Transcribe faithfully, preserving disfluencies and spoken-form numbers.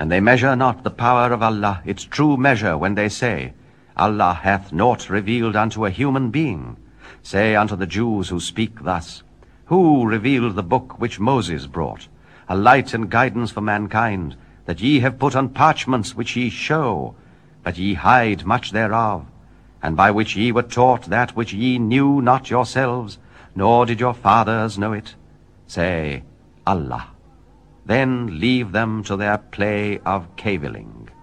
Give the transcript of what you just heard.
And they measure not the power of Allah its true measure when they say, Allah hath naught revealed unto a human being. Say unto the Jews who speak thus, Who revealed the book which Moses brought, a light and guidance for mankind, that ye have put on parchments which ye show, but ye hide much thereof, and by which ye were taught that which ye knew not yourselves, nor did your fathers know it? Say, Allah. Then leave them to their play of cavilling.